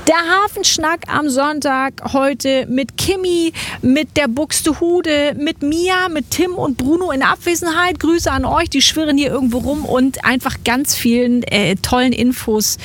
Der Hafenschnack am Sonntag heute mit Kimi, mit der Buxtehude, mit Mia, mit Tim und Bruno in Abwesenheit. Grüße an euch, die schwirren hier irgendwo rum und einfach ganz vielen tollen Infos,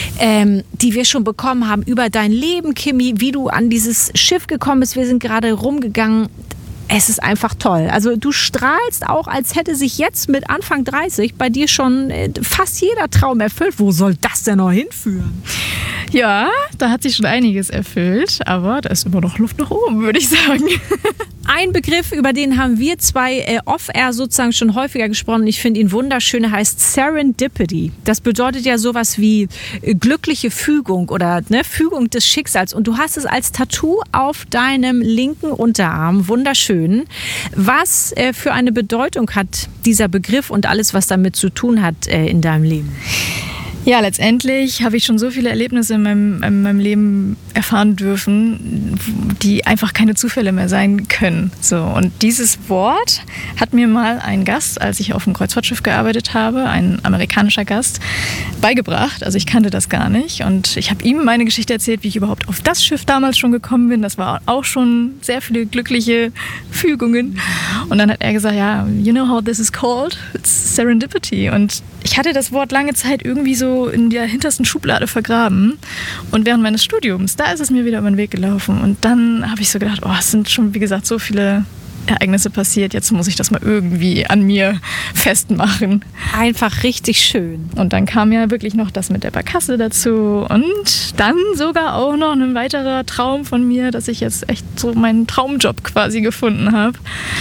die wir schon bekommen haben über dein Leben, Kimi, wie du an dieses Schiff gekommen bist. Wir sind gerade rumgegangen. Es ist einfach toll. Also du strahlst auch, als hätte sich jetzt mit Anfang 30 bei dir schon fast jeder Traum erfüllt. Wo soll das denn noch hinführen? Ja, da hat sich schon einiges erfüllt, aber da ist immer noch Luft nach oben, würde ich sagen. Ein Begriff, über den haben wir zwei off-air sozusagen schon häufiger gesprochen. Ich finde ihn wunderschön. Er heißt Serendipity. Das bedeutet ja sowas wie glückliche Fügung oder Fügung des Schicksals. Und du hast es als Tattoo auf deinem linken Unterarm. Wunderschön. Was für eine Bedeutung hat dieser Begriff und alles, was damit zu tun hat in deinem Leben? Ja, letztendlich habe ich schon so viele Erlebnisse in meinem Leben erfahren dürfen, die einfach keine Zufälle mehr sein können. So, und dieses Wort hat mir mal ein Gast, als ich auf dem Kreuzfahrtschiff gearbeitet habe, ein amerikanischer Gast, beigebracht. Also ich kannte das gar nicht. Und ich habe ihm meine Geschichte erzählt, wie ich überhaupt auf das Schiff damals schon gekommen bin. Das war auch schon sehr viele glückliche Fügungen. Und dann hat er gesagt, ja, you know how this is called? It's serendipity. Und ich hatte das Wort lange Zeit irgendwie so in der hintersten Schublade vergraben. Und während meines Studiums, da ist es mir wieder über den Weg gelaufen. Und dann habe ich so gedacht, es sind schon, wie gesagt, so viele Ereignisse passiert. Jetzt muss ich das mal irgendwie an mir festmachen. Einfach richtig schön. Und dann kam ja wirklich noch das mit der Barkasse dazu. Und dann sogar auch noch ein weiterer Traum von mir, dass ich jetzt echt so meinen Traumjob quasi gefunden habe.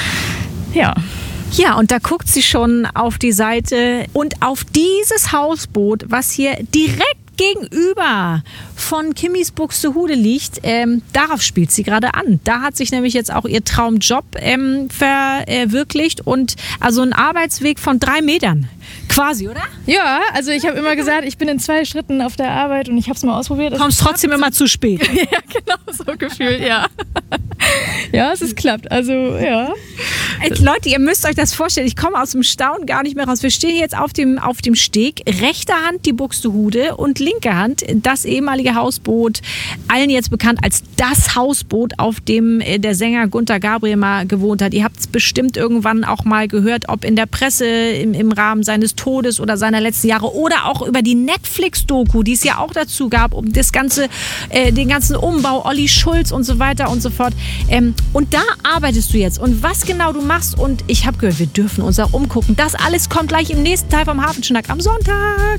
Ja. Ja, und da guckt sie schon auf die Seite und auf dieses Hausboot, was hier direkt gegenüber von Kimis Buxtehude liegt, darauf spielt sie gerade an. Da hat sich nämlich jetzt auch ihr Traumjob verwirklicht und also ein Arbeitsweg von 3 Metern. Quasi, oder? Ja, also ich habe immer gesagt, ich bin in 2 Schritten auf der Arbeit und ich habe es mal ausprobiert. Kommst trotzdem immer zu spät. Ja, genau, so gefühlt, ja. Ja, es klappt, also ja. Leute, ihr müsst euch das vorstellen, ich komme aus dem Staunen gar nicht mehr raus. Wir stehen jetzt auf dem Steg, rechter Hand die Buxtehude und linke Hand das ehemalige Hausboot, allen jetzt bekannt als das Hausboot, auf dem der Sänger Gunter Gabriel mal gewohnt hat. Ihr habt es bestimmt irgendwann auch mal gehört, ob in der Presse im Rahmen seines Todes oder seiner letzten Jahre oder auch über die Netflix-Doku, die es ja auch dazu gab, um das ganze, den ganzen Umbau, Olli Schulz und so weiter und so fort. Und da arbeitest du jetzt. Und was genau du machst, und ich habe gehört, wir dürfen uns auch umgucken. Das alles kommt gleich im nächsten Teil vom Hafenschnack am Sonntag.